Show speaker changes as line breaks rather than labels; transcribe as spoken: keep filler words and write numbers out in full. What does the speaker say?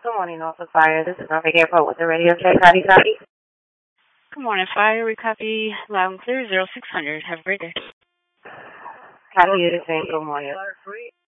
Good morning, Norfolk Fire. This is Norfolk Airport with the radio check. How do you copy?
Good morning, Fire. We copy loud and clear, zero six hundred. Have a great day.
How do you do the same? Good morning.